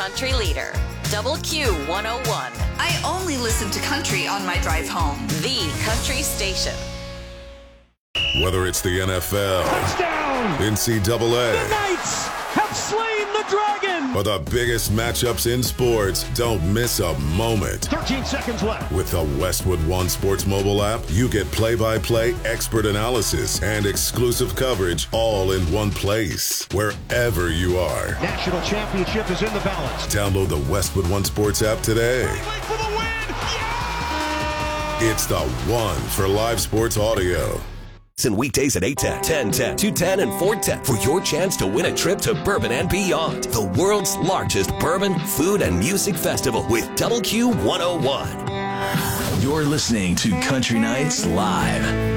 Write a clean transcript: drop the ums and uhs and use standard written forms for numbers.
country leader, Double Q 101. I only listen to country on my drive home. The country station. Whether it's the NFL, touchdown, NCAA, the Knights have slain the dragon, or the biggest matchups in sports, don't miss a moment. 13 seconds left. With the Westwood One Sports mobile app, you get play-by-play expert analysis and exclusive coverage all in one place, wherever you are. National championship is in the balance. Download the Westwood One Sports app today. For the win! Yeah! It's the one for live sports audio. Listen weekdays at 8:10, 10:10, 2:10, and 4:10 for your chance to win a trip to Bourbon and Beyond, the world's largest bourbon, food, and music festival with Double Q 101. You're listening to Country Nights Live.